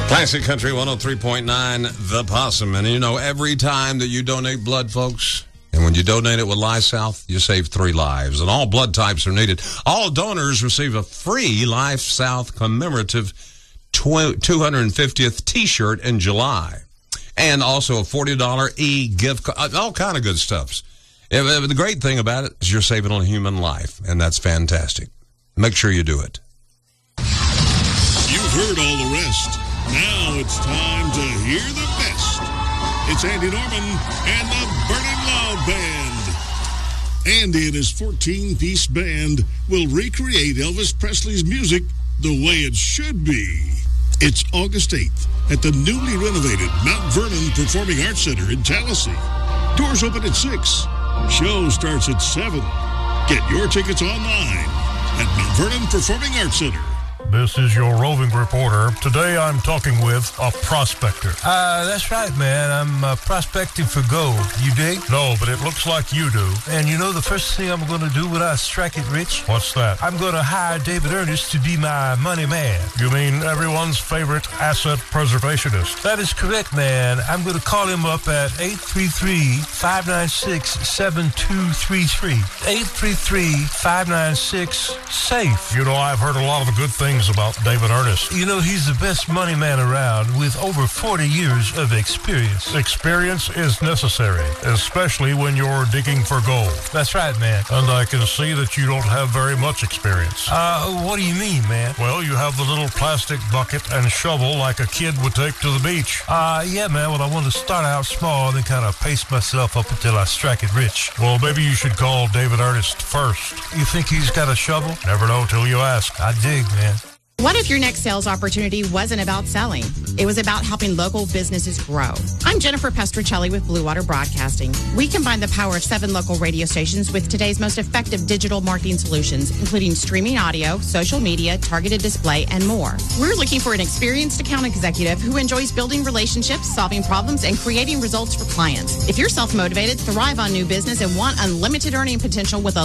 Classic Country 103.9, The Possum. And you know, every time that you donate blood, folks, and when you donate it with LifeSouth, you save 3 lives. And all blood types are needed. All donors receive a free LifeSouth commemorative 250th T-shirt in July. And also a $40 e-gift card, all kind of good stuff. The great thing about it is you're saving a human life, and that's fantastic. Make sure you do it. You've heard all the rest. Now it's time to hear the best. It's Andy Norman and the Burning Love Band. Andy and his 14-piece band will recreate Elvis Presley's music the way it should be. It's August 8th at the newly renovated Mount Vernon Performing Arts Center in Tallahassee. Doors open at 6. Show starts at 7. Get your tickets online at Mount Vernon Performing Arts Center. This is your roving reporter. Today I'm talking with a prospector. That's right, man. I'm prospecting for gold. You dig? No, but it looks like you do. And you know the first thing I'm going to do when I strike it rich? What's that? I'm going to hire David Ernest to be my money man. You mean everyone's favorite asset preservationist? That is correct, man. I'm going to call him up at 833-596-7233. 833-596-SAFE. You know, I've heard a lot of good things about David Ernest. You know, he's the best money man around with over 40 years of experience. Experience is necessary, especially when you're digging for gold. That's right, man. And I can see that you don't have very much experience. What do you mean, man? Well, you have the little plastic bucket and shovel like a kid would take to the beach. Yeah, man. Well, I want to start out small and then kind of pace myself up until I strike it rich. Well, maybe you should call David Ernest first. You think he's got a shovel? Never know till you ask. I dig, man. What if your next sales opportunity wasn't about selling? It was about helping local businesses grow. I'm Jennifer Pestricelli with Blue Water Broadcasting. We combine the power of 7 local radio stations with today's most effective digital marketing solutions, including streaming audio, social media, targeted display, and more. We're looking for an experienced account executive who enjoys building relationships, solving problems, and creating results for clients. If you're self-motivated, thrive on new business, and want unlimited earning potential with a